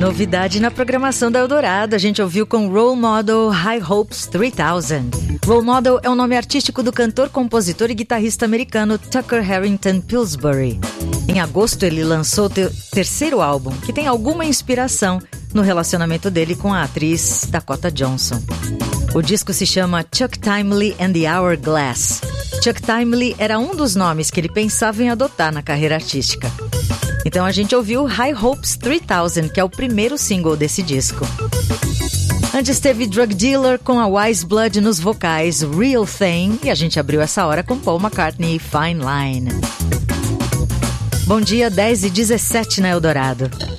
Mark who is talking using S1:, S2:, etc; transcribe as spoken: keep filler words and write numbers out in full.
S1: Novidade na programação da Eldorado, a gente ouviu com Role Model High Hopes três mil. Role Model é o nome artístico do cantor, compositor e guitarrista americano Tucker Harrington Pillsbury. Em agosto ele lançou o ter- terceiro álbum, que tem alguma inspiração no relacionamento dele com a atriz Dakota Johnson. O disco se chama Chuck Timely and the Hourglass. Chuck Timely era um dos nomes que ele pensava em adotar na carreira artística. Então a gente ouviu High Hopes três mil, que é o primeiro single desse disco. Antes teve Drug Dealer com a Wise Blood nos vocais, Real Thing, e a gente abriu essa hora com Paul McCartney e Fine Line. Bom dia, dez e dezessete na Eldorado.